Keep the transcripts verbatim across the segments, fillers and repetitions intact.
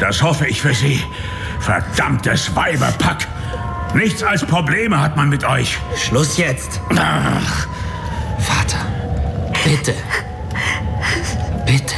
Das hoffe ich für Sie. Verdammtes Weiberpack. Nichts als Probleme hat man mit euch. Schluss jetzt. Ach, Vater, bitte. Bitte.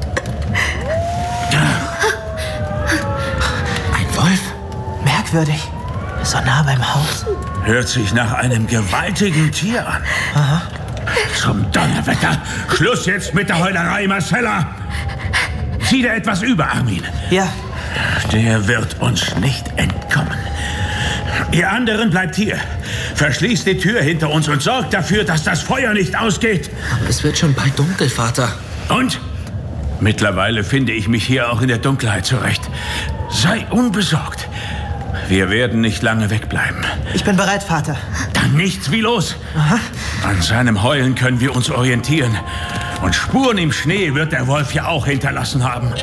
Ein Wolf? Merkwürdig. So nah beim Haus. Hört sich nach einem gewaltigen Tier an. Aha. Zum Donnerwetter. Schluss jetzt mit der Heulerei, Marcella. Zieh dir etwas über, Armin. Ja. Der wird uns nicht entkommen. Ihr anderen bleibt hier. Verschließt die Tür hinter uns und sorgt dafür, dass das Feuer nicht ausgeht. Aber es wird schon bald dunkel, Vater. Und? Mittlerweile finde ich mich hier auch in der Dunkelheit zurecht. Sei unbesorgt. Wir werden nicht lange wegbleiben. Ich bin bereit, Vater. Dann nichts wie los. Aha. An seinem Heulen können wir uns orientieren. Und Spuren im Schnee wird der Wolf ja auch hinterlassen haben.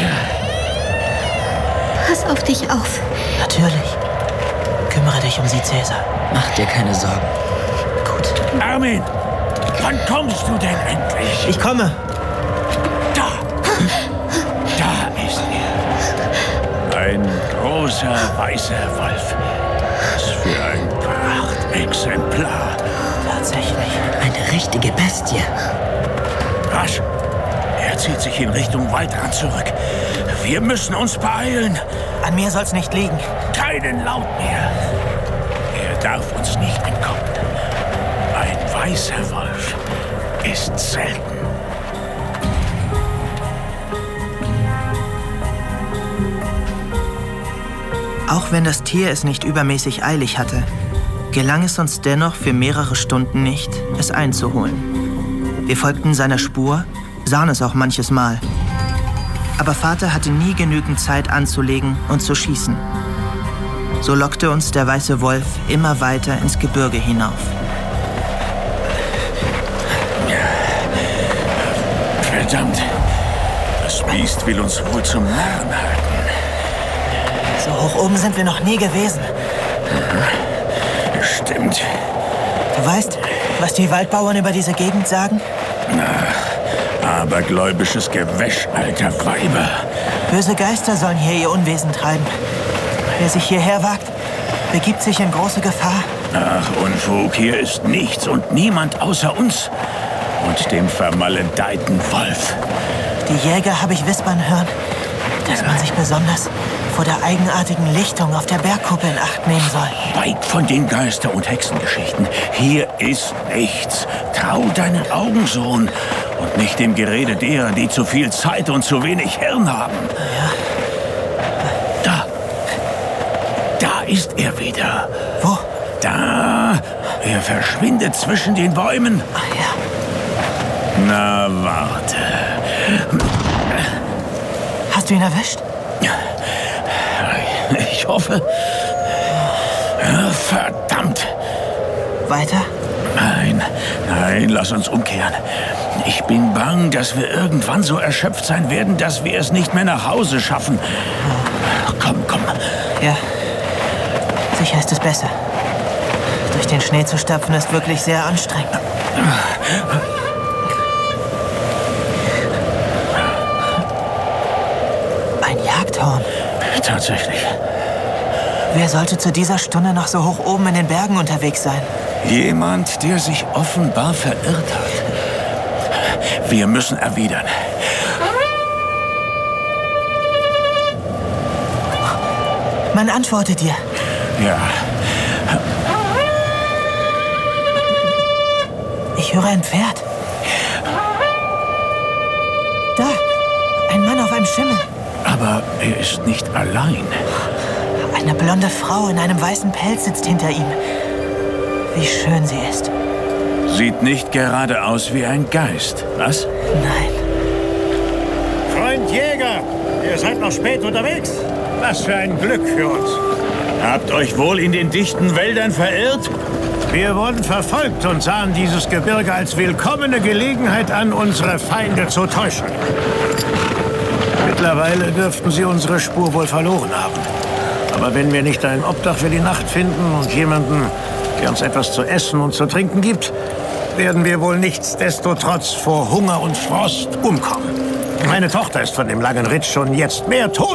Pass auf dich auf. Natürlich. Kümmere dich um sie, Cäsar. Mach dir keine Sorgen. Gut. Armin, wann kommst du denn endlich? Ich komme. Da. Da ist er. Ein großer weißer Wolf. Was für ein Prachtexemplar. Tatsächlich. Eine richtige Bestie. Rasch. Er zieht sich in Richtung Waldrand zurück. Wir müssen uns beeilen. An mir soll's nicht liegen. Keinen Laut mehr. Er darf uns nicht entkommen. Ein weißer Wolf ist selten. Auch wenn das Tier es nicht übermäßig eilig hatte, gelang es uns dennoch für mehrere Stunden nicht, es einzuholen. Wir folgten seiner Spur, sahen es auch manches Mal. Aber Vater hatte nie genügend Zeit anzulegen und zu schießen. So lockte uns der weiße Wolf immer weiter ins Gebirge hinauf. Verdammt, das Biest will uns wohl zum Narren halten. So hoch oben sind wir noch nie gewesen. Stimmt. Du weißt, was die Waldbauern über diese Gegend sagen? Ach, abergläubisches Gewäsch, alter Weiber. Böse Geister sollen hier ihr Unwesen treiben. Wer sich hierher wagt, begibt sich in große Gefahr. Ach, Unfug, hier ist nichts und niemand außer uns und dem vermaledeiten Wolf. Die Jäger habe ich wispern hören, dass man sich besonders vor der eigenartigen Lichtung auf der Bergkuppe in Acht nehmen soll. Weit von den Geister- und Hexengeschichten. Hier ist nichts. Trau deinen Augen, Sohn. Und nicht dem Gerede derer, die zu viel Zeit und zu wenig Hirn haben. Ja. Da. Da ist er wieder. Wo? Da. Er verschwindet zwischen den Bäumen. Ach ja. Na, warte. Hast du ihn erwischt? Ich hoffe. Verdammt. Weiter? Nein, nein, lass uns umkehren. Ich bin bang, dass wir irgendwann so erschöpft sein werden, dass wir es nicht mehr nach Hause schaffen. Komm, komm. Ja, sicher ist es besser. Durch den Schnee zu stapfen ist wirklich sehr anstrengend. Ein Jagdhorn. Tatsächlich. Wer sollte zu dieser Stunde noch so hoch oben in den Bergen unterwegs sein? Jemand, der sich offenbar verirrt hat. Wir müssen erwidern. Man antwortet dir. Ja. Ich höre ein Pferd. Da, ein Mann auf einem Schimmel. Aber er ist nicht allein. Eine blonde Frau in einem weißen Pelz sitzt hinter ihm. Wie schön sie ist. Sieht nicht gerade aus wie ein Geist, was? Nein. Freund Jäger, ihr seid noch spät unterwegs. Was für ein Glück für uns. Habt euch wohl in den dichten Wäldern verirrt? Wir wurden verfolgt und sahen dieses Gebirge als willkommene Gelegenheit an, unsere Feinde zu täuschen. Mittlerweile dürften sie unsere Spur wohl verloren haben. Aber wenn wir nicht ein Obdach für die Nacht finden und jemanden, der uns etwas zu essen und zu trinken gibt, werden wir wohl nichtsdestotrotz vor Hunger und Frost umkommen. Meine Tochter ist von dem langen Ritt schon jetzt mehr tot